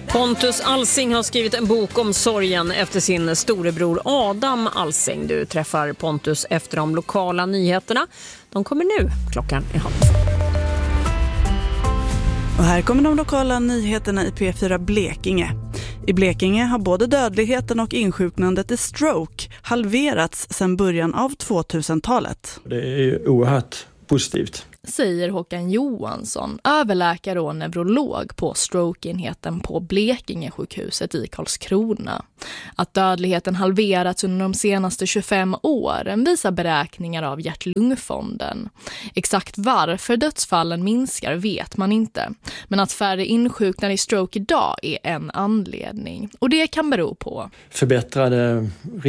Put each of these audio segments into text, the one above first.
Pontus Alsing har skrivit en bok om sorgen efter sin storebror Adam Alsing. Du träffar Pontus efter de lokala nyheterna. De kommer nu, klockan är 12:30. Och här kommer de lokala nyheterna i P4 Blekinge. I Blekinge har både dödligheten och insjuknandet i stroke halverats sedan början av 2000-talet. Det är oerhört positivt, säger Håkan Johansson, överläkare och neurolog på strokeenheten på Blekinge-sjukhuset i Karlskrona. Att dödligheten halverats under de senaste 25 åren visar beräkningar av Hjärt-lungfonden. Exakt varför dödsfallen minskar vet man inte, men att färre insjuknar i stroke idag är en anledning. Och det kan bero på förbättrade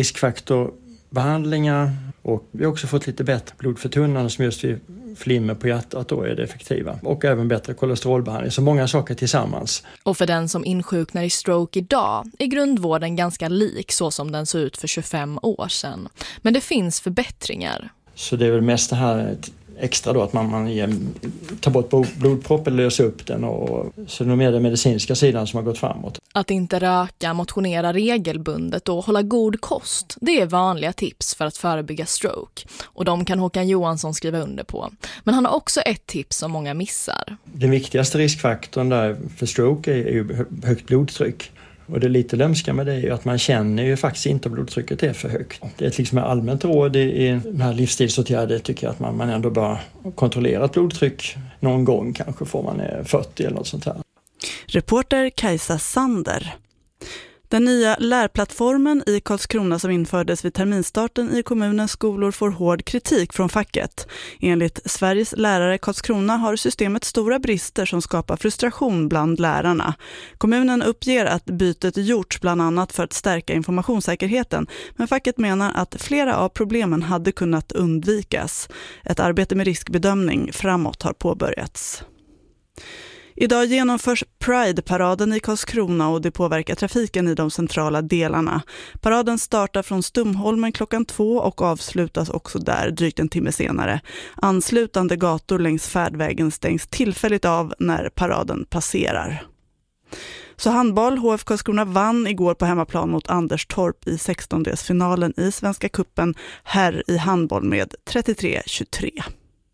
riskfaktorbehandlingar, och vi har också fått lite bättre blodförtunnande som just vid flimmer på hjärtat, då är det effektiva. Och även bättre kolesterolbehandling, så många saker tillsammans. Och för den som insjuknar i stroke idag är grundvården ganska lik så som den såg ut för 25 år sedan. Men det finns förbättringar. Så det är väl mest det här extra då, att man tar bort blodpropp eller löser upp den, och så det är mer den medicinska sidan som har gått framåt. Att inte röka, motionera regelbundet och hålla god kost, det är vanliga tips för att förebygga stroke. Och de kan Håkan Johansson skriva under på. Men han har också ett tips som många missar. Den viktigaste riskfaktorn där för stroke är ju högt blodtryck. Och det lite lömska med det är ju att man känner ju faktiskt inte att blodtrycket är för högt. Det är liksom ett allmänt råd i den här livsstilsåtgärden, tycker jag, att man ändå bör kontrollera ett blodtryck någon gång, kanske får man 40 eller något sånt här. Reporter Kajsa Sander. Den nya lärplattformen i Karlskrona som infördes vid terminstarten i kommunens skolor får hård kritik från facket. Enligt Sveriges lärare Karlskrona har systemet stora brister som skapar frustration bland lärarna. Kommunen uppger att bytet gjorts bland annat för att stärka informationssäkerheten, men facket menar att flera av problemen hade kunnat undvikas. Ett arbete med riskbedömning framåt har påbörjats. Idag genomförs Pride-paraden i Karlskrona och det påverkar trafiken i de centrala delarna. Paraden startar från Stumholmen klockan 2 och avslutas också där drygt en timme senare. Anslutande gator längs färdvägen stängs tillfälligt av när paraden passerar. Så handboll, HF Karlskrona vann igår på hemmaplan mot Anderstorp i 16-delsfinalen i Svenska kuppen här i handboll med 33-23.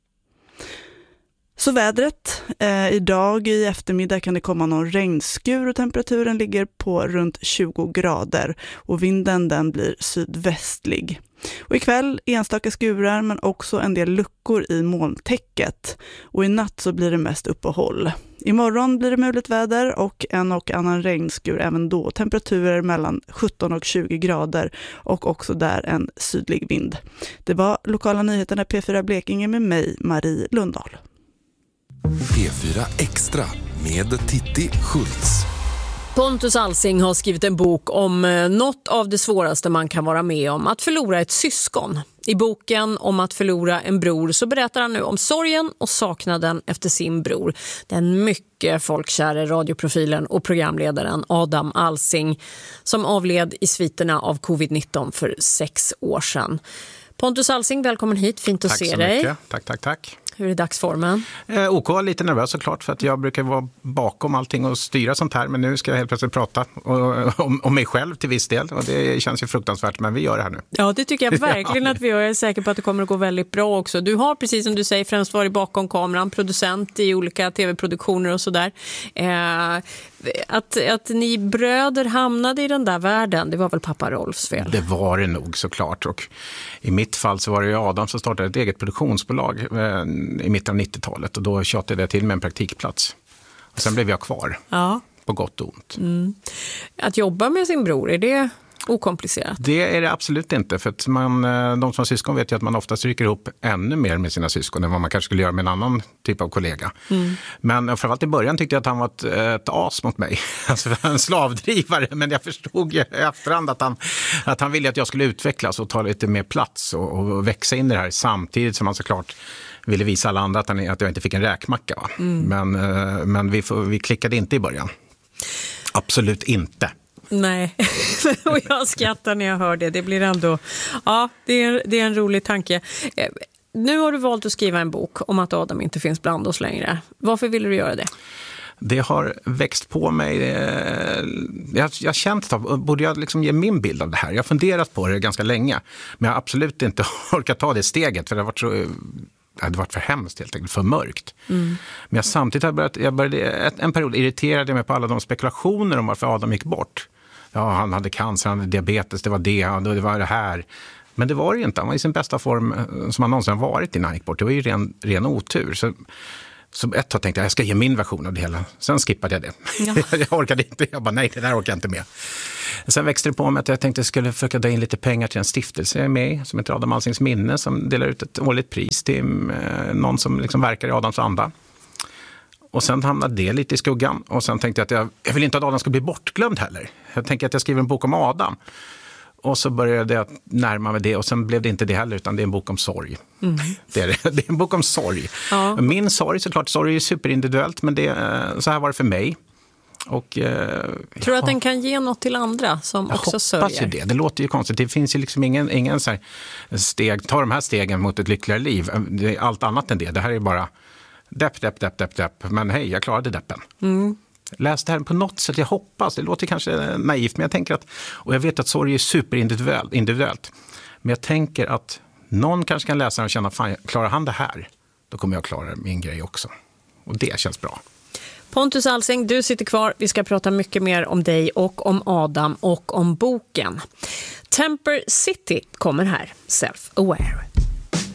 Så vädret, idag i eftermiddag kan det komma någon regnskur och temperaturen ligger på runt 20 grader och vinden den blir sydvästlig. Och ikväll enstaka skurar men också en del luckor i molntäcket och i natt så blir det mest uppehåll. Imorgon blir det muligt väder och en och annan regnskur även då. Temperaturer mellan 17 och 20 grader och också där en sydlig vind. Det var lokala nyheterna P4 Blekinge med mig, Marie Lundahl. P4 Extra med Titti Schultz. Pontus Alsing har skrivit en bok om något av det svåraste man kan vara med om, att förlora ett syskon. I boken om att förlora en bror så berättar han nu om sorgen och saknaden efter sin bror. Den mycket folkkära radioprofilen och programledaren Adam Alsing som avled i sviterna av covid-19 för 6 år sedan. Pontus Alsing, välkommen hit. Fint att se dig. Tack så mycket. Tack. Hur är dagsformen? OK, lite nervös såklart för att jag brukar vara bakom allting och styra sånt här. Men nu ska jag helt plötsligt prata om mig själv till viss del. Och det känns ju fruktansvärt, men vi gör det här nu. Ja, det tycker jag verkligen att vi gör. Jag är säker på att det kommer att gå väldigt bra också. Du har, precis som du säger, främst varit bakom kameran, producent i olika tv-produktioner och sådär. Att ni bröder hamnade i den där världen, det var väl pappa Rolfs fel? Det var det nog såklart. Och i mitt fall så var det ju Adam som startade ett eget produktionsbolag i mitten av 90-talet. Och då tjatade jag till med en praktikplats. Och sen blev jag kvar. Ja. På gott och ont. Mm. Att jobba med sin bror, är det okomplicerat? Det är det absolut inte. För att de som har syskon vet ju att man ofta stryker ihop ännu mer med sina syskon än vad man kanske skulle göra med en annan typ av kollega. Mm. Men framförallt i början tyckte jag att han var ett as mot mig. Alltså en slavdrivare. Men jag förstod i efterhand att han ville att jag skulle utvecklas och ta lite mer plats och växa in i det här samtidigt som han såklart ville visa alla andra att jag inte fick en räkmacka. Va? Mm. Men vi klickade inte i början. Absolut inte. Nej, och jag skrattar när jag hör det. Det blir ändå, ja, det är en rolig tanke. Nu har du valt att skriva en bok om att Adam inte finns bland oss längre. Varför ville du göra det? det har växt på mig. Jag har känt att borde jag liksom ge min bild av det här. Jag har funderat på det ganska länge, men jag har absolut inte orkat ta det steget, för det hade varit för hemskt, helt enkelt för mörkt. Men jag samtidigt jag började en period irriterade mig på alla de spekulationer om varför Adam gick bort. Ja, han hade cancer, han hade diabetes, det var det här. Men det var det ju inte. Han var i sin bästa form som han någonsin har varit innan han gick bort. Det var ju ren otur. Så ett tag tänkte jag ska ge min version av det hela. Sen skippade jag det. Ja. Jag orkade inte. Jag bara, nej, det där orkar jag inte med. Sen växte det på mig att jag tänkte att jag skulle försöka dra in lite pengar till en stiftelse jag är med i, som heter Adam Alsings minne, som delar ut ett årligt pris till någon som liksom verkar i Adams anda. Och sen hamnade det lite i skuggan. Och sen tänkte jag att jag vill inte att Adam ska bli bortglömd heller. Jag tänker att jag skriver en bok om Adam. Och så började jag närma mig det, och sen blev det inte det heller, utan det är en bok om sorg. Det är en bok om sorg. Ja. Min sorg, såklart, sorg är superindividuellt, men så här var det för mig. Och, tror du att den kan ge något till andra som också sörjer? Jag hoppas ju det. Det låter ju konstigt. Det finns ju liksom ingen så här steg, ta de här stegen mot ett lyckligare liv. Det är allt annat än det. Det här är bara depp. Men hej, jag klarade deppen. Läs det här på något sätt, jag hoppas. Det låter kanske naivt, men jag tänker att, och jag vet att sorg är superindividuellt. Men jag tänker att någon kanske kan läsa och känna, fan, klarar han det här? Då kommer jag klara min grej också. Och det känns bra. Pontus Alsing, du sitter kvar. Vi ska prata mycket mer om dig och om Adam och om boken. Temper City kommer här, Self-Aware.